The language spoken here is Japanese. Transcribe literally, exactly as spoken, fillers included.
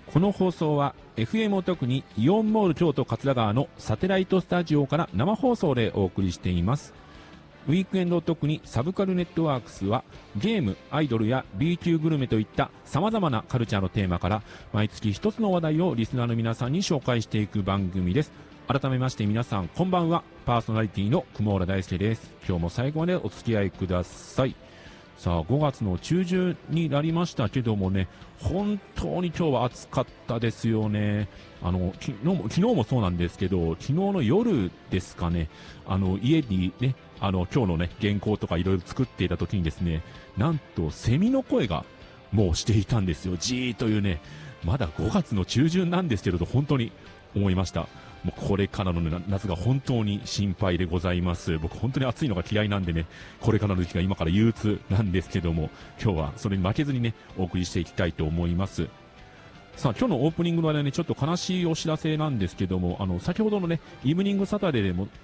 この放送は エフエム を特にイオンモール京都桂川のサテライトスタジオから生放送でお送りしています。ウィークエンドを特にサブカルネットワークスはゲーム、アイドルや B 級グルメといった様々なカルチャーのテーマから毎月一つの話題をリスナーの皆さんに紹介していく番組です。改めまして皆さんこんばんは。パーソナリティの雲浦大輔です。今日も最後までお付き合いください。さあごがつの中旬になりましたけどもね、本当に今日は暑かったですよね。あの昨日も昨日もそうなんですけど、昨日の夜ですかね、あの家にね、あの今日のね原稿とかいろいろ作っていた時にですね、なんとセミの声がもうしていたんですよ。じーというね、まだごがつの中旬なんですけれど、本当に思いました。もうこれからの、ね、夏が本当に心配でございます。僕本当に暑いのが嫌いなんでね、これからの時期が今から憂鬱なんですけども、今日はそれに負けずにねお送りしていきたいと思います。さあ今日のオープニングの間ね、ちょっと悲しいお知らせなんですけども、あの先ほどのねイブニングサタデーでも